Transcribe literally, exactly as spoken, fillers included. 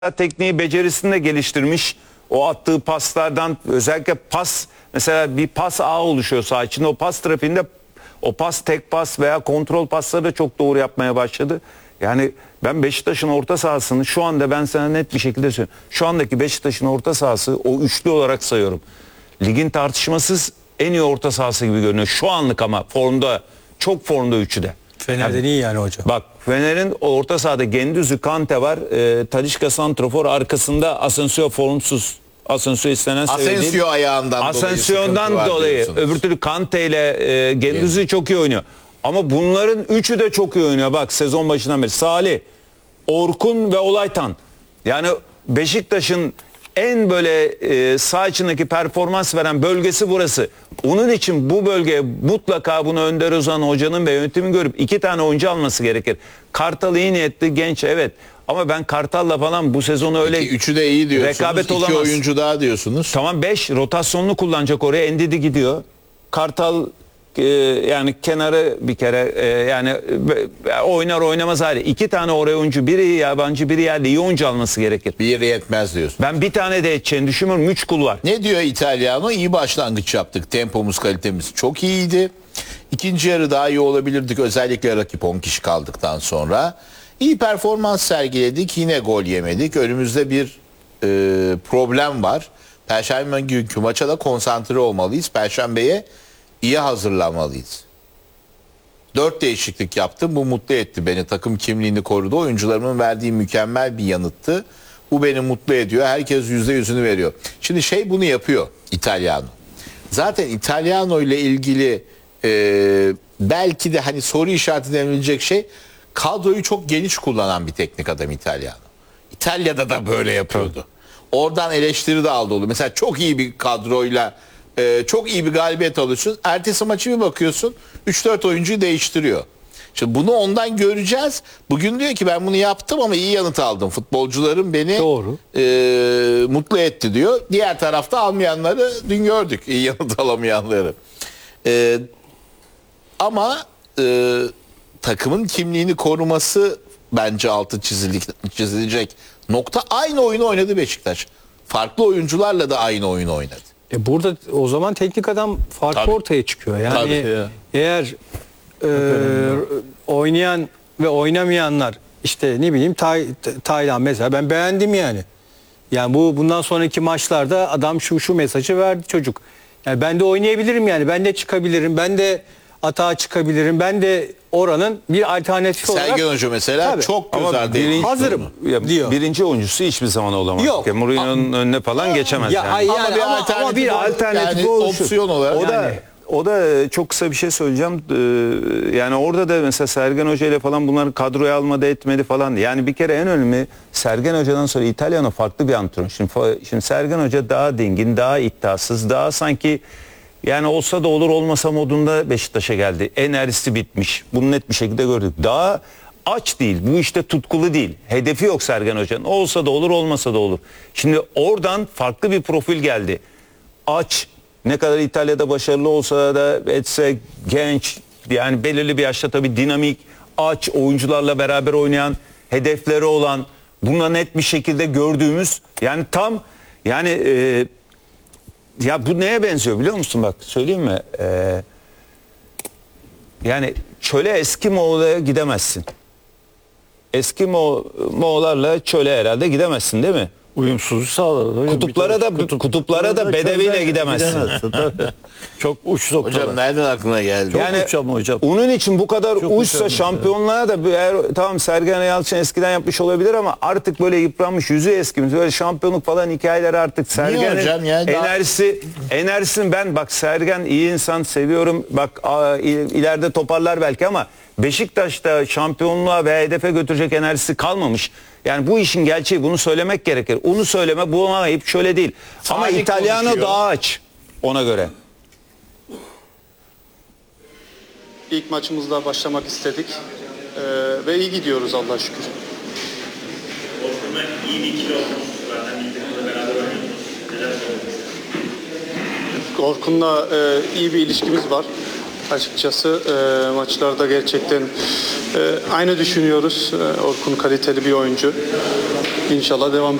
tekniği, becerisini de geliştirmiş. O attığı paslardan özellikle pas, mesela bir pas ağı oluşuyor saha içinde. O pas trafiğinde o pas, tek pas veya kontrol pasları da çok doğru yapmaya başladı. Yani ben Beşiktaş'ın orta sahasını şu anda, ben sana net bir şekilde söylüyorum. Şu andaki Beşiktaş'ın orta sahası, o üçlü olarak sayıyorum, ligin tartışmasız en iyi orta sahası gibi görünüyor. Şu anlık ama formda, çok formda üçü de. Fener'den yani, iyi yani hocam. Bak, Fener'in orta sahada Gendüzü, Kante var. E, Talisca santrafor, arkasında Asensio formsuz. Asensio istenen seviye değil. Asensio ayağından Asensio'dan dolayı. dolayı. Öbür türlü Kante ile e, Gendüzü evet. çok iyi oynuyor. Ama bunların üçü de çok iyi oynuyor. Bak, sezon başından beri Salih, Orkun ve Olaytan. Yani Beşiktaş'ın en böyle e, saha içindeki performans veren bölgesi burası. Onun için bu bölgeye mutlaka bunu Önder Özan hocanın ve yönetimin görüp iki tane oyuncu alması gerekir. Kartal iyi niyetli, genç, evet. Ama ben Kartal'la falan bu sezonu öyle... Peki, üçü de iyi diyorsunuz. Rekabet İki olamaz. oyuncu daha diyorsunuz. Tamam, beş rotasyonlu kullanacak oraya. Endidi gidiyor. Kartal e, yani kenarı bir kere e, yani e, oynar oynamaz hali. İki tane oraya oyuncu, biri yabancı, biri yerli, iyi oyuncu alması gerekir. Bir yere yetmez diyorsun. Ben bir tane de edeceğini düşünmüyorum. Üç kul var. Ne diyor İtalyano? İyi başlangıç yaptık. Tempomuz, kalitemiz çok iyiydi. İkinci yarı daha iyi olabilirdik. Özellikle rakip on kişi kaldıktan sonra. İyi performans sergiledik. Yine gol yemedik. Önümüzde bir e, problem var. Perşembe günkü maça da konsantre olmalıyız. Perşembeye iyi hazırlanmalıyız. Dört değişiklik yaptım. Bu mutlu etti beni. Takım kimliğini korudu. Oyuncularımın verdiği mükemmel bir yanıttı. Bu beni mutlu ediyor. Herkes yüzde yüzünü veriyor. Şimdi şey bunu yapıyor İtalyano. Zaten İtalyano ile ilgili e, belki de hani soru işareti denilecek şey, kadroyu çok geniş kullanan bir teknik adam İtalyano. İtalya'da da böyle yapıyordu. Oradan eleştiri de aldı oldu. Mesela çok iyi bir kadroyla e, çok iyi bir galibiyet alıyorsun. Ertesi maçı bir bakıyorsun, üç dört oyuncuyu değiştiriyor. Şimdi bunu ondan göreceğiz. Bugün diyor ki ben bunu yaptım ama iyi yanıt aldım. Futbolcularım beni Doğru. E, mutlu etti diyor. Diğer tarafta almayanları dün gördük. İyi yanıt alamayanları. E, ama e, takımın kimliğini koruması bence altı çizilecek, çizilecek nokta. Aynı oyunu oynadı Beşiktaş. Farklı oyuncularla da aynı oyunu oynadı. E burada o zaman teknik adam farklı Tabii. ortaya çıkıyor. Yani Tabii. eğer e, oynayan ve oynamayanlar, işte ne bileyim Tay, Taylan mesela, ben beğendim yani. Yani bu bundan sonraki maçlarda adam şu şu mesajı verdi çocuk. Yani ben de oynayabilirim yani. Ben de çıkabilirim. Ben de atağa çıkabilirim. Ben de oranın bir alternatifi olarak. Sergen Hoca mesela Tabii. çok göz Ama ardı birinci- etmiş hazırım Ya, diyor. birinci oyuncusu hiçbir zaman olamaz. Yok. Mourinho'nun önüne falan geçemez Ya, yani. ay- Ama Yani bir ama- alternatif, ama bir alternatif yani oluşur. opsiyon olarak. O da Yani. o da çok kısa bir şey söyleyeceğim. Ee, yani orada da mesela Sergen Hoca ile falan bunları kadroya almadı, etmedi falan. Yani bir kere en önemli, Sergen Hoca'dan sonra İtalyano farklı bir antrenör. Şimdi, şimdi Sergen Hoca daha dingin, daha iddiasız, daha sanki yani olsa da olur olmasa modunda Beşiktaş'a geldi. Enerjisi bitmiş. Bunu net bir şekilde gördük. Daha aç değil. Bu işte tutkulu değil. Hedefi yok Sergen Hoca'nın. Olsa da olur, olmasa da olur. Şimdi oradan farklı bir profil geldi. Aç. Ne kadar İtalya'da başarılı olsa da etse, genç, yani belirli bir yaşta tabii dinamik, aç, oyuncularla beraber oynayan, hedefleri olan, buna net bir şekilde gördüğümüz, yani tam yani e, ya bu neye benziyor biliyor musun, bak söyleyeyim mi? Ee, yani çöle Eskimo'ya gidemezsin. Eskimo Moğollarla çöle herhalde gidemezsin değil mi? Uyumsuzluğu sağladı. Kutuplara da Kutup, kutuplara da bedeviyle gidemezsin. gidemezsin tabii. Çok uç noktalar. Hocam nereden aklına geldi? Çok Yani uç ama hocam. onun için bu kadar Çok uçsa uçarmış şampiyonluğa da eğer, tamam Sergen Yalçın eskiden yapmış olabilir ama artık böyle yıpranmış, yüzü eskimiş, böyle şampiyonluk falan hikayeler artık Sergen'in hocam ya? Daha- enerjisi enerjisini ben bak Sergen iyi insan, seviyorum. Bak a, ileride toparlar belki ama Beşiktaş'ta şampiyonluğa ve hedefe götürecek enerjisi kalmamış. Yani bu işin gerçeği, bunu söylemek gerekir. Onu söyleme, bu ayıp, şöyle değil. Ama Salih İtalyano konuşuyor. daha aç ona göre. İlk maçımızda başlamak istedik ee, ve iyi gidiyoruz Allah'a şükür. Orkun'la iyi bir ikili olmuş. Zaten ilk takımda beraber oynuyorsunuz. Neler söylüyorsunuz? Orkun'la e, iyi bir ilişkimiz var. Açıkçası e, maçlarda gerçekten e, aynı düşünüyoruz. E, Orkun kaliteli bir oyuncu. İnşallah devam